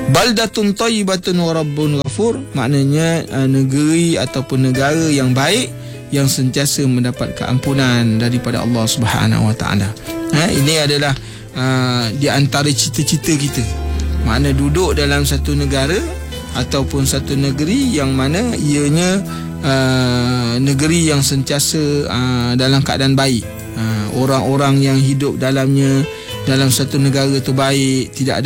Baldatun thayyibatun wa rabbun ghafur, maknanya negeri ataupun negara yang baik yang sentiasa mendapat keampunan daripada Allah Subhanahu Wa Taala. Ini adalah di antara cita-cita kita. Makna duduk dalam satu negara ataupun satu negeri yang mana ianya negeri yang sentiasa dalam keadaan baik. Orang-orang yang hidup dalamnya, dalam satu negara tu baik, tidak ada